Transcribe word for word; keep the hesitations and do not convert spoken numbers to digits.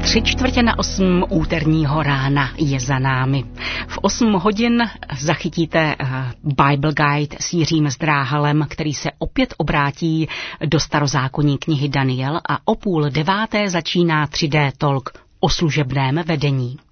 Tři čtvrtě na osm úterního rána je za námi. V osm hodin zachytíte Bible Guide s Jiřím Zdráhalem, který se opět obrátí do starozákonní knihy Daniel, a o půl deváté začíná tři dé Talk o služebném vedení.